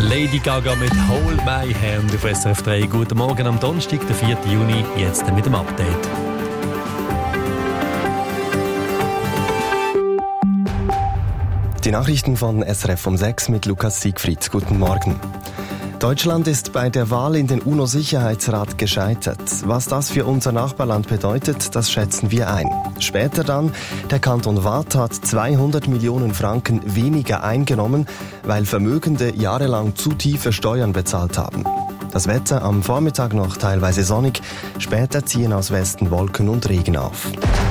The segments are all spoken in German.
Lady Gaga mit Hold My Hand auf SRF 3. Guten Morgen am Donnerstag, den 4. Juni, jetzt mit dem Update. Die Nachrichten von SRF um 6 mit Lukas Siegfried. Guten Morgen. Deutschland ist bei der Wahl in den UNO-Sicherheitsrat gescheitert. Was das für unser Nachbarland bedeutet, das schätzen wir ein. Später dann, der Kanton Waadt hat 200 Millionen Franken weniger eingenommen, weil Vermögende jahrelang zu tiefe Steuern bezahlt haben. Das Wetter am Vormittag noch teilweise sonnig, später ziehen aus Westen Wolken und Regen auf.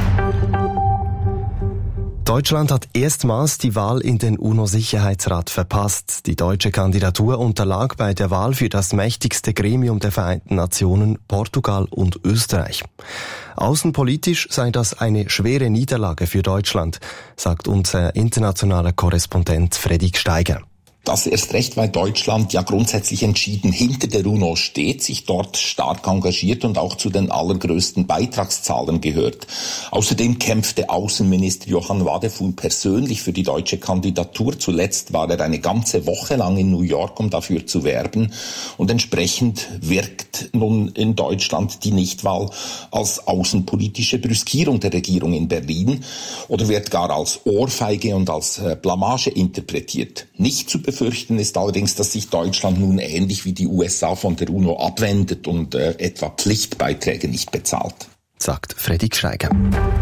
Deutschland hat erstmals die Wahl in den UNO-Sicherheitsrat verpasst. Die deutsche Kandidatur unterlag bei der Wahl für das mächtigste Gremium der Vereinten Nationen, Portugal und Österreich. Außenpolitisch sei das eine schwere Niederlage für Deutschland, sagt unser internationaler Korrespondent Fredrik Steiger. Das erst recht, weil Deutschland ja grundsätzlich entschieden hinter der UNO steht, sich dort stark engagiert und auch zu den allergrößten Beitragszahlern gehört. Außerdem kämpfte Außenminister Johann Wadefuhl persönlich für die deutsche Kandidatur. Zuletzt war er eine ganze Woche lang in New York, um dafür zu werben. Und entsprechend wirkt nun in Deutschland die Nichtwahl als außenpolitische Brüskierung der Regierung in Berlin oder wird gar als Ohrfeige und als Blamage interpretiert. Nicht zu befürchten ist allerdings, dass sich Deutschland nun ähnlich wie die USA von der UNO abwendet und etwa Pflichtbeiträge nicht bezahlt, sagt Fredrik Steiger.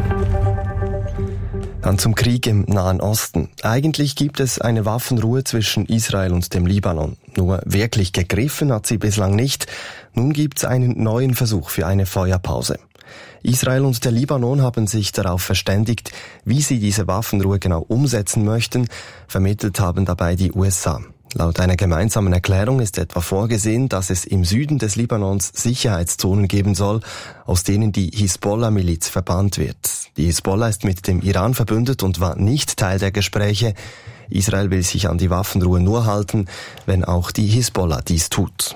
Dann zum Krieg im Nahen Osten. Eigentlich gibt es eine Waffenruhe zwischen Israel und dem Libanon. Nur wirklich gegriffen hat sie bislang nicht. Nun gibt es einen neuen Versuch für eine Feuerpause. Israel und der Libanon haben sich darauf verständigt, wie sie diese Waffenruhe genau umsetzen möchten. Vermittelt haben dabei die USA. Laut einer gemeinsamen Erklärung ist etwa vorgesehen, dass es im Süden des Libanons Sicherheitszonen geben soll, aus denen die Hisbollah-Miliz verbannt wird. Die Hisbollah ist mit dem Iran verbündet und war nicht Teil der Gespräche. Israel will sich an die Waffenruhe nur halten, wenn auch die Hisbollah dies tut.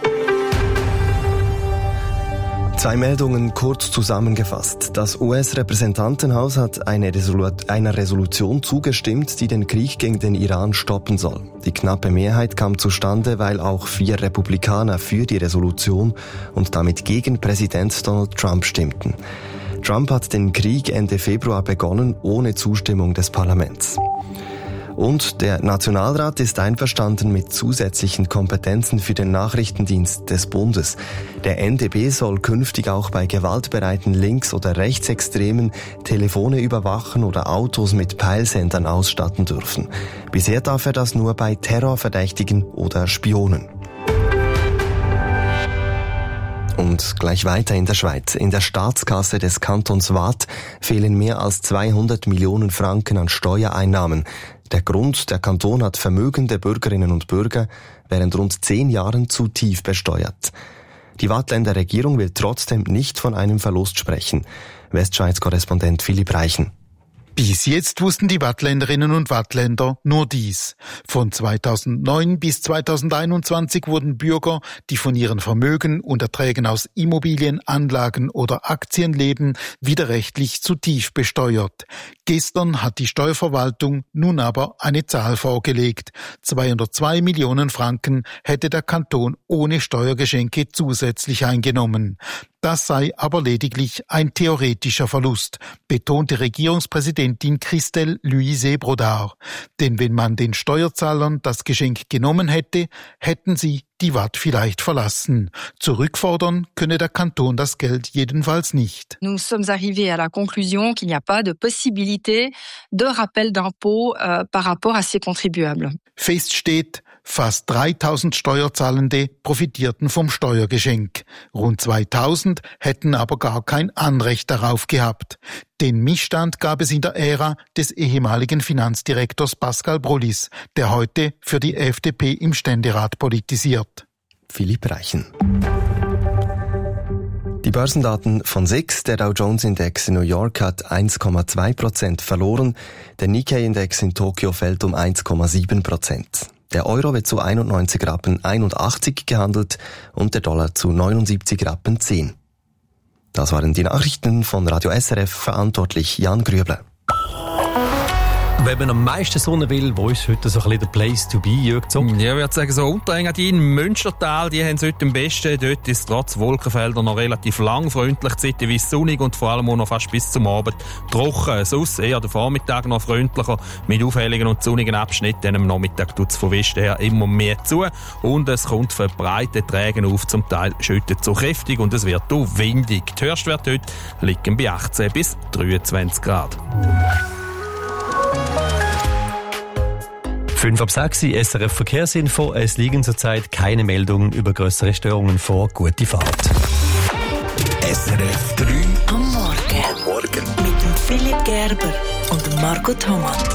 2 Meldungen kurz zusammengefasst. Das US-Repräsentantenhaus hat einer Resolution zugestimmt, die den Krieg gegen den Iran stoppen soll. Die knappe Mehrheit kam zustande, weil auch 4 Republikaner für die Resolution und damit gegen Präsident Donald Trump stimmten. Trump hat den Krieg Ende Februar begonnen, ohne Zustimmung des Parlaments. Und der Nationalrat ist einverstanden mit zusätzlichen Kompetenzen für den Nachrichtendienst des Bundes. Der NDB soll künftig auch bei gewaltbereiten Links- oder Rechtsextremen Telefone überwachen oder Autos mit Peilsendern ausstatten dürfen. Bisher darf er das nur bei Terrorverdächtigen oder Spionen. Und gleich weiter in der Schweiz. In der Staatskasse des Kantons Waadt fehlen mehr als 200 Millionen Franken an Steuereinnahmen. Der Grund, der Kanton hat vermögende Bürgerinnen und Bürger während rund 10 Jahren zu tief besteuert. Die Waadtländer Regierung will trotzdem nicht von einem Verlust sprechen. Westschweiz-Korrespondent Philipp Reichen. Bis jetzt wussten die Waadtländerinnen und Waadtländer nur dies. Von 2009 bis 2021 wurden Bürger, die von ihren Vermögen und Erträgen aus Immobilien, Anlagen oder Aktien leben, widerrechtlich zu tief besteuert. Gestern hat die Steuerverwaltung nun aber eine Zahl vorgelegt. 202 Millionen Franken hätte der Kanton ohne Steuergeschenke zusätzlich eingenommen. Das sei aber lediglich ein theoretischer Verlust, betonte Regierungspräsidentin Christelle Louise Brodard. Denn wenn man den Steuerzahlern das Geschenk genommen hätte, hätten sie die Waadt vielleicht verlassen. Zurückfordern könne der Kanton das Geld jedenfalls nicht. Nous sommes arrivés à la conclusion qu'il n'y a pas de possibilité de rappel d'impôt par rapport à ces contribuables. Fest steht, fast 3000 Steuerzahlende profitierten vom Steuergeschenk. Rund 2000 hätten aber gar kein Anrecht darauf gehabt. Den Missstand gab es in der Ära des ehemaligen Finanzdirektors Pascal Brollis, der heute für die FDP im Ständerat politisiert. Philipp Reichen. Die Börsendaten von SIX, der Dow Jones Index in New York hat 1,2% verloren, der Nikkei-Index in Tokio fällt um 1,7%. Der Euro wird zu 91,81 Rappen gehandelt und der Dollar zu 79,10 Rappen. Das waren die Nachrichten von Radio SRF, verantwortlich Jan Grübler. Wenn man am meisten Sonne will, wo ist heute so ein bisschen der Place to be, Jürg Zock? Ja, ich würde sagen, so Unterengadin, Münstertal, die haben es heute am besten. Dort ist es trotz Wolkenfelder noch relativ lang, freundlich, zeitweise sonnig und vor allem auch noch fast bis zum Abend trocken. Sonst eher der Vormittag noch freundlicher, mit aufhelligen und sonnigen Abschnitten. Am Nachmittag tut es von Westen her immer mehr zu und es kommt verbreitet Regen auf, zum Teil schüttet so kräftig und es wird auch windig. Die Höchstwerte heute liegen bei 18 bis 23 Grad. 5 ab 6, SRF Verkehrsinfo. Es liegen zurzeit keine Meldungen über grössere Störungen vor. Gute Fahrt. SRF 3 am Morgen. Mit dem Philipp Gerber und dem Marco Thomas.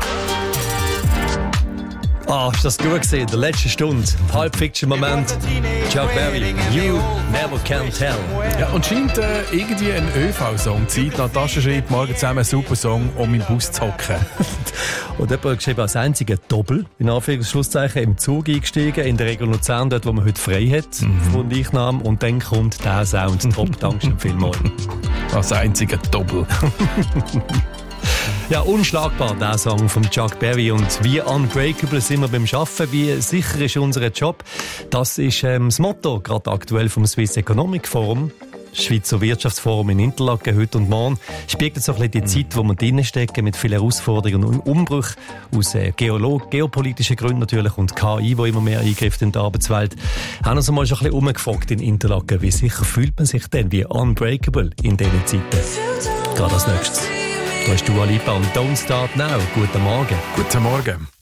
Hast du das gut gesehen? Der letzte Stunde. Pulp-Fiction-Moment. Chuck Berry. You never can tell. Ja, und scheint irgendwie ein ÖV-Song. Zeit nach Taschenschritt, morgen zusammen ein super Song, um im Bus zu hocken. Und jemand hat geschrieben, als einziger Doppel, in Anführungszeichen, im Zug eingestiegen, in der Region Luzern, dort, wo man heute frei hat, von Leichnam. Und dann kommt der Sound. Top, Dankeschön vielmals. Als einziger Doppel. Ja, unschlagbar, der Song von Chuck Berry. Und wie unbreakable sind wir beim Arbeiten? Wie sicher ist unser Job? Das ist das Motto, gerade aktuell vom Swiss Economic Forum. Schweizer Wirtschaftsforum in Interlaken heute und morgen spiegelt so ein bisschen die Zeit, wo wir drinnen stecken, mit vielen Herausforderungen und Umbrüchen aus geopolitischen Gründen natürlich und KI, wo immer mehr eingreift in die Arbeitswelt. Haben uns mal schon ein bisschen umgefragt in Interlaken, wie sicher fühlt man sich denn, wie unbreakable in diesen Zeiten? Gerade als nächstes. Da ist Dua Lipa und Don't Start Now. Guten Morgen. Guten Morgen.